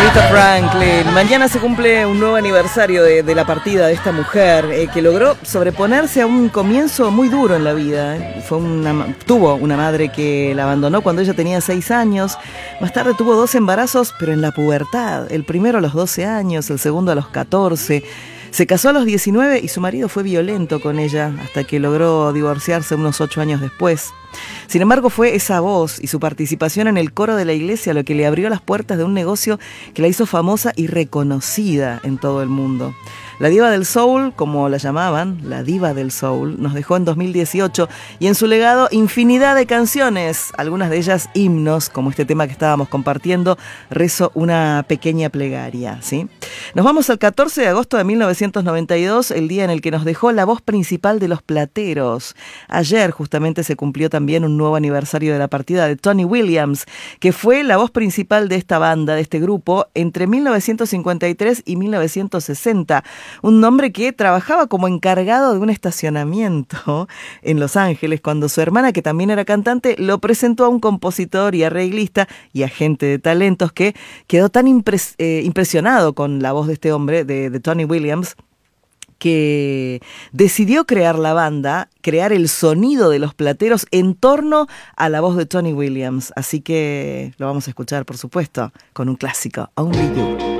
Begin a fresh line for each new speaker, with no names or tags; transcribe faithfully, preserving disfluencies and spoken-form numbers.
Aretha Franklin. Mañana se cumple un nuevo aniversario de, de la partida de esta mujer eh, que logró sobreponerse a un comienzo muy duro en la vida. Eh. Fue una, tuvo una madre que la abandonó cuando ella tenía seis años. Más tarde tuvo dos embarazos, pero en la pubertad. El primero a los doce años, el segundo a los catorce. Se casó a los diecinueve y su marido fue violento con ella hasta que logró divorciarse unos ocho años después. Sin embargo, fue esa voz y su participación en el coro de la iglesia lo que le abrió las puertas de un negocio que la hizo famosa y reconocida en todo el mundo. La diva del soul, como la llamaban, la diva del soul, nos dejó en dos mil dieciocho y en su legado infinidad de canciones, algunas de ellas himnos, como este tema que estábamos compartiendo, Rezo una pequeña plegaria, ¿sí? Nos vamos al catorce de agosto de mil novecientos noventa y dos, el día en el que nos dejó la voz principal de Los Plateros. Ayer justamente se cumplió también un nuevo aniversario de la partida de Tony Williams, que fue la voz principal de esta banda, de este grupo, entre mil novecientos cincuenta y tres y mil novecientos sesenta. Un hombre que trabajaba como encargado de un estacionamiento en Los Ángeles cuando su hermana, que también era cantante, lo presentó a un compositor y arreglista y agente de talentos que quedó tan impres- eh, impresionado con la voz de este hombre, de, de Tony Williams, que decidió crear la banda, crear el sonido de Los Plateros en torno a la voz de Tony Williams. Así que lo vamos a escuchar, por supuesto, con un clásico, Only You.